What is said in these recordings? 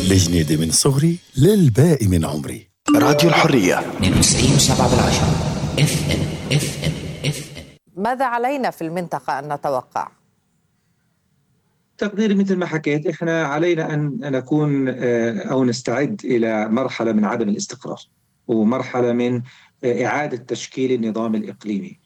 الجنيدة من صغري للباقي من عمري. راديو الحرية 92.7 FM. ماذا علينا في المنطقة أن نتوقع؟ تقديري مثل ما حكيت، احنا علينا ان نكون او نستعد الى مرحله من عدم الاستقرار، ومرحله من اعاده تشكيل النظام الاقليمي.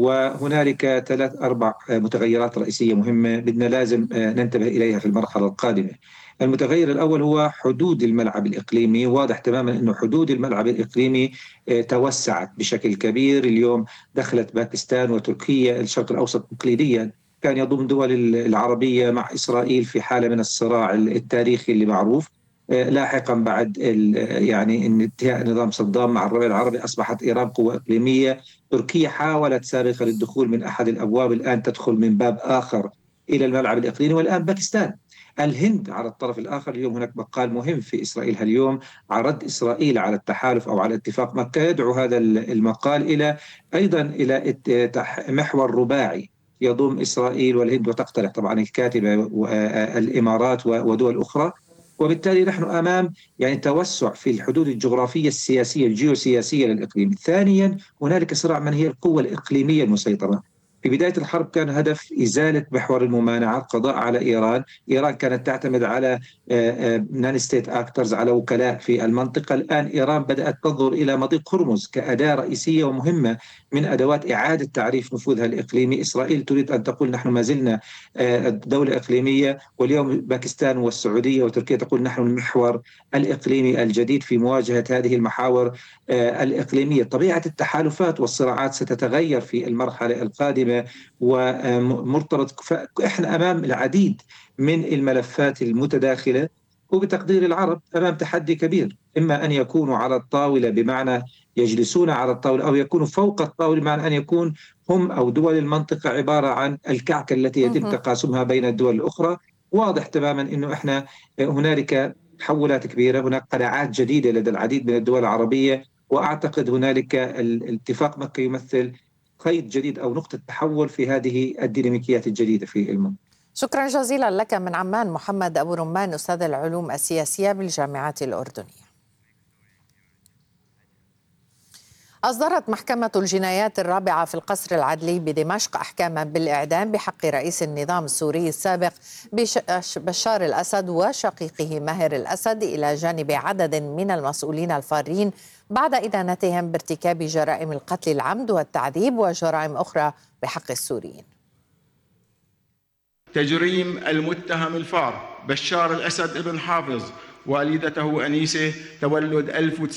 وهنالك 3-4 متغيرات رئيسيه مهمه بدنا لازم ننتبه اليها في المرحله القادمه. المتغير الاول هو حدود الملعب الاقليمي. واضح تماما انه حدود الملعب الاقليمي توسعت بشكل كبير. اليوم دخلت باكستان وتركيا الشرق الاوسط تقليديا كان يضم دول العربية مع إسرائيل في حالة من الصراع التاريخي اللي معروف. لاحقا بعد يعني انتهاء نظام صدام مع الربيع العربي أصبحت إيران قوة إقليمية. تركيا حاولت سابقا الدخول من أحد الأبواب، الآن تدخل من باب آخر إلى الملعب الإقليمي. والآن باكستان، الهند على الطرف الآخر. اليوم هناك مقال مهم في إسرائيل اليوم عرض إسرائيل على التحالف أو على اتفاق مكة. يدعو هذا المقال إلى أيضا إلى محور رباعي يضم إسرائيل والهند، وتقترح طبعا الكاتبة والإمارات ودول أخرى. وبالتالي نحن أمام يعني توسع في الحدود الجغرافية السياسية الجيوسياسية للإقليم. ثانيا، هنالك صراع من هي القوة الإقليمية المسيطرة. في بداية الحرب كان هدف إزالة محور الممانعة، القضاء على إيران. إيران كانت تعتمد على نان ستيت أكترز، على وكلاء في المنطقة. الآن إيران بدأت تنظر إلى مضيق هرمز كأداة رئيسية ومهمة من أدوات إعادة تعريف نفوذها الإقليمي. إسرائيل تريد أن تقول نحن ما زلنا دولة إقليمية، واليوم باكستان والسعودية وتركيا تقول نحن المحور الإقليمي الجديد في مواجهة هذه المحاور الإقليمية. طبيعة التحالفات والصراعات ستتغير في المرحلة القادمة ومرتبط. فإحنا أمام العديد من الملفات المتداخلة، وبتقدير العرب أمام تحدي كبير. إما أن يكونوا على الطاولة بمعنى يجلسون على الطاولة، أو يكونوا فوق الطاولة بمعنى أن يكون هم أو دول المنطقة عبارة عن الكعكة التي يتم تقاسمها بين الدول الأخرى. واضح تماما أنه إحنا هنالك تحولات كبيرة، هناك قناعات جديدة لدى العديد من الدول العربية. وأعتقد هنالك الاتفاق مكة يمثل خيط جديد أو نقطة تحول في هذه الديناميكيات الجديدة في المنطقة. شكرا جزيلا لك من عمان محمد أبو رمان، أستاذ العلوم السياسية بالجامعة الأردنية. أصدرت محكمة الجنايات الرابعة في القصر العدلي بدمشق أحكاما بالإعدام بحق رئيس النظام السوري السابق بشار الأسد وشقيقه ماهر الأسد إلى جانب عدد من المسؤولين الفارين بعد إدانتهم بارتكاب جرائم القتل العمد والتعذيب وجرائم أخرى بحق السوريين. تجريم المتهم الفار بشار الأسد ابن حافظ والدته أنيسة تولد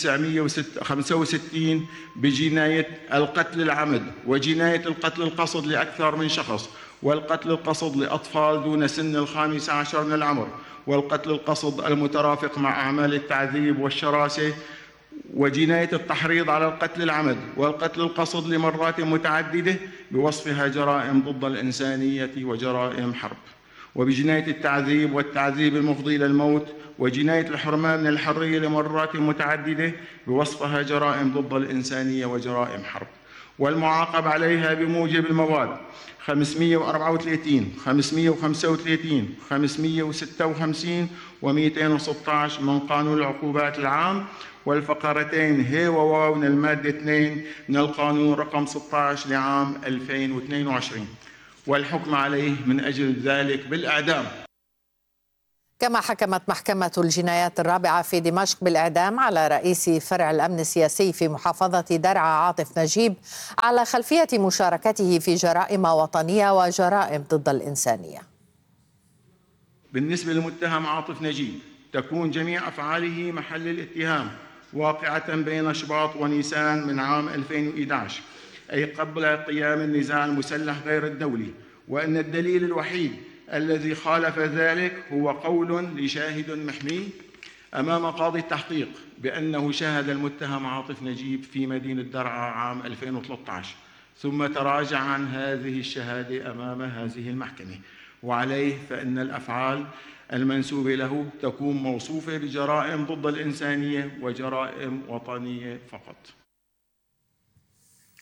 1965 بجناية القتل العمد وجناية القتل القصد لأكثر من شخص، والقتل القصد لأطفال دون سن 15 من العمر، والقتل القصد المترافق مع أعمال التعذيب والشراسة، وجناية التحريض على القتل العمد والقتل القصد لمرات متعددة بوصفها جرائم ضد الإنسانية وجرائم حرب، وبجناية التعذيب والتعذيب المفضي إلى الموت، وجناية الحرمان من الحرية لمرات متعددة بوصفها جرائم ضد الإنسانية وجرائم حرب، والمعاقب عليها بموجب المواد 534 535 556 و216 من قانون العقوبات العام، والفقرتين ه وواو من المادة 2 من القانون رقم 16 لعام 2022، والحكم عليه من أجل ذلك بالإعدام. كما حكمت محكمة الجنايات الرابعة في دمشق بالإعدام على رئيس فرع الأمن السياسي في محافظة درعا عاطف نجيب على خلفية مشاركته في جرائم وطنية وجرائم ضد الإنسانية. بالنسبة للمتهم عاطف نجيب تكون جميع أفعاله محل الاتهام واقعة بين شباط ونيسان من عام 2011، أي قبل قيام النزاع المسلح غير الدولي، وأن الدليل الوحيد الذي خالف ذلك هو قول لشاهد محمي أمام قاضي التحقيق بأنه شاهد المتهم عاطف نجيب في مدينة درعا عام 2013، ثم تراجع عن هذه الشهادة أمام هذه المحكمة، وعليه فإن الأفعال المنسوبة له تكون موصوفة بجرائم ضد الإنسانية وجرائم وطنية فقط.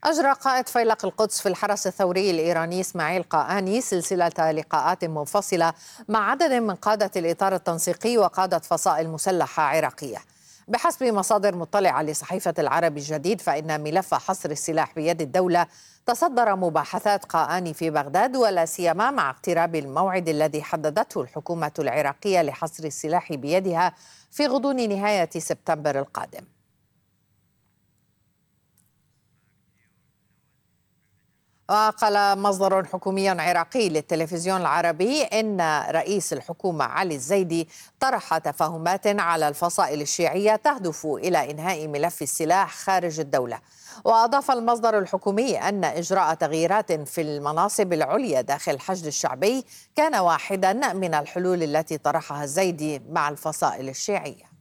أجرى قائد فيلق القدس في الحرس الثوري الإيراني إسماعيل قاآني سلسلة لقاءات منفصلة مع عدد من قادة الإطار التنسيقي وقادة فصائل مسلحة عراقية. بحسب مصادر مطلعة لصحيفة العربي الجديد، فإن ملف حصر السلاح بيد الدولة تصدر مباحثات قاآني في بغداد، ولا سيما مع اقتراب الموعد الذي حددته الحكومة العراقية لحصر السلاح بيدها في غضون نهاية سبتمبر القادم. وقال مصدر حكومي عراقي للتلفزيون العربي إن رئيس الحكومة علي الزيدي طرح تفاهمات على الفصائل الشيعية تهدف إلى إنهاء ملف السلاح خارج الدولة. وأضاف المصدر الحكومي أن إجراء تغييرات في المناصب العليا داخل الحشد الشعبي كان واحدا من الحلول التي طرحها الزيدي مع الفصائل الشيعية.